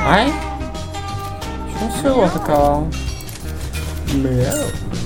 哎，全是我的狗。没有。